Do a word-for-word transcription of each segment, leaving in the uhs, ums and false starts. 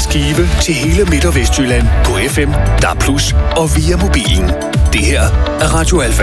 Skive til hele Midt- og Vestjylland på F M, D A B plus, og via mobilen. Det her er Radio Alfa.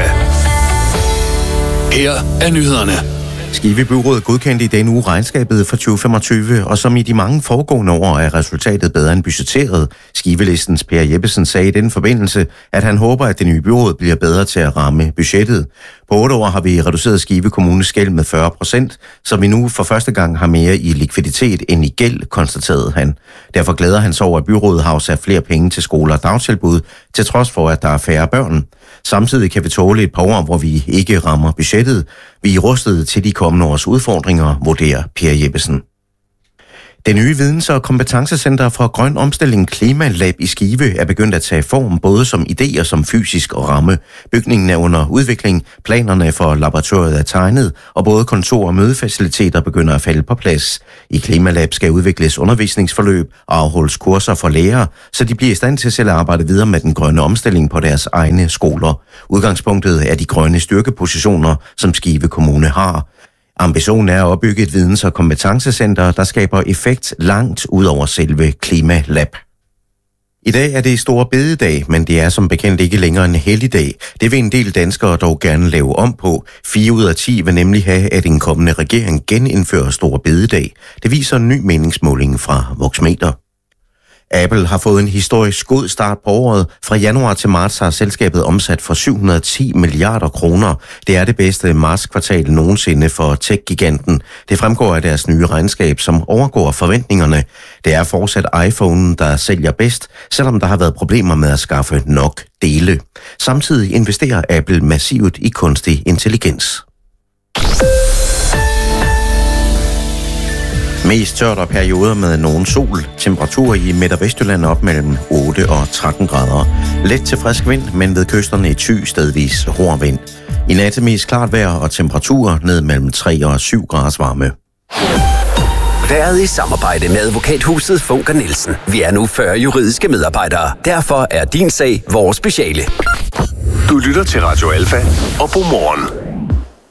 Her er nyhederne. Skive Byråd godkendte i denne uge regnskabet for tyve femogtyve, og som i de mange foregående år er resultatet bedre end budgetteret. Skivelistens Per Jeppesen sagde i den forbindelse, at han håber, at det nye byråd bliver bedre til at ramme budgettet. På otte år har vi reduceret Skive Kommunes gæld med fyrre procent, så vi nu for første gang har mere i likviditet end i gæld, konstaterede han. Derfor glæder han sig over, at byrådet har afsat flere penge til skoler og dagtilbud, til trods for, at der er færre børn. Samtidig kan vi tåle et par år, hvor vi ikke rammer budgettet. Vi er rustet til de kommende års udfordringer, vurderer Per Jeppesen. Det nye videns- og kompetencecenter for grøn omstilling Klimalab i Skive er begyndt at tage form både som idé og som fysisk ramme. Bygningen er under udvikling, planerne for laboratoriet er tegnet, og både kontor- og mødefaciliteter begynder at falde på plads. I Klimalab skal udvikles undervisningsforløb og afholdes kurser for lærere, så de bliver i stand til selv at arbejde videre med den grønne omstilling på deres egne skoler. Udgangspunktet er de grønne styrkepositioner, som Skive Kommune har. Ambitionen er at opbygge et videns- og kompetencecenter, der skaber effekt langt ud over selve Klimalab. I dag er det store bededag, men det er som bekendt ikke længere en helligdag. Det vil en del danskere dog gerne lave om på. Fire ud af ti vil nemlig have, at en kommende regering genindfører store bededag. Det viser en ny meningsmåling fra Voxmeter. Apple har fået en historisk god start på året. Fra januar til marts har selskabet omsat for syv hundrede og ti milliarder kroner. Det er det bedste martskvartal nogensinde for tech-giganten. Det fremgår af deres nye regnskab, som overgår forventningerne. Det er fortsat iPhone, der sælger bedst, selvom der har været problemer med at skaffe nok dele. Samtidig investerer Apple massivt i kunstig intelligens. Mest tørt og perioder med nogen sol. Temperatur i Midt- og Vestjylland op mellem otte og tretten grader. Let til frisk vind, men ved kysterne i Thy stedvis hård vind. I nat mest klart vejr og temperaturer ned mellem tre og syv graders varme. Været i samarbejde med advokathuset Funker Nielsen. Vi er nu fyrre juridiske medarbejdere. Derfor er din sag vores speciale. Du lytter til Radio Alfa, og god morgen.